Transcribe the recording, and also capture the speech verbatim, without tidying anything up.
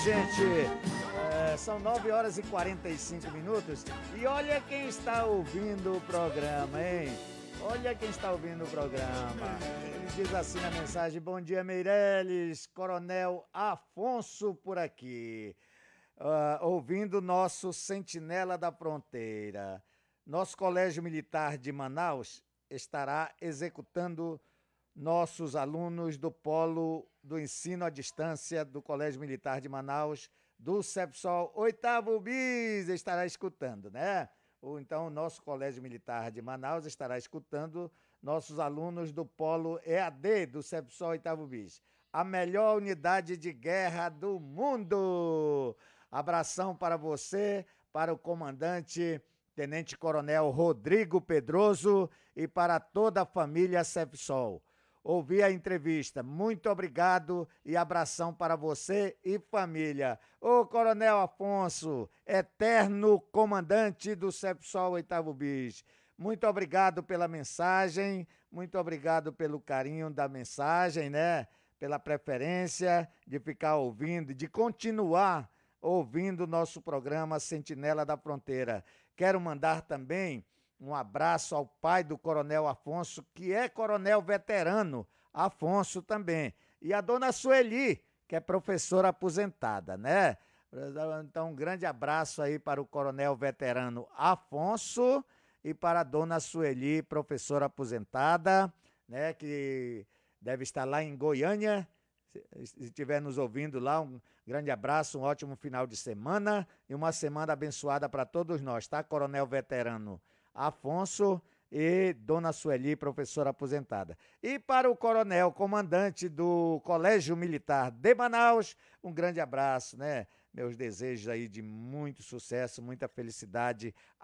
gente? É, são nove horas e quarenta e cinco minutos e olha quem está ouvindo o programa, hein? Olha quem está ouvindo o programa. Ele diz assim na mensagem: bom dia, Meireles, Coronel Afonso por aqui. Uh, ouvindo nosso Sentinela da Fronteira. Nosso Colégio Militar de Manaus estará executando nossos alunos do Polo do Ensino à Distância do Colégio Militar de Manaus, do CEPSOL oitavo bis, estará escutando, né? Ou então o nosso Colégio Militar de Manaus estará escutando nossos alunos do Polo E A D do CEPSOL oitavo bis. A melhor unidade de guerra do mundo! Abração para você, para o comandante Tenente Coronel Rodrigo Pedroso e para toda a família CEPSOL. Ouvi a entrevista. Muito obrigado e abração para você e família. Ô Coronel Afonso, eterno comandante do CEPSOL oitavo bis. Muito obrigado pela mensagem, muito obrigado pelo carinho da mensagem, né? Pela preferência de ficar ouvindo, de continuar ouvindo o nosso programa Sentinela da Fronteira. Quero mandar também um abraço ao pai do Coronel Afonso, que é coronel veterano, Afonso também. E a dona Sueli, que é professora aposentada, né? Então, um grande abraço aí para o coronel veterano Afonso e para a dona Sueli, professora aposentada, né? Que deve estar lá em Goiânia. Se estiver nos ouvindo lá, um grande abraço, um ótimo final de semana e uma semana abençoada para todos nós, tá? Coronel veterano Afonso e dona Sueli, professora aposentada. E para o coronel, comandante do Colégio Militar de Manaus, um grande abraço, né? Meus desejos aí de muito sucesso, muita felicidade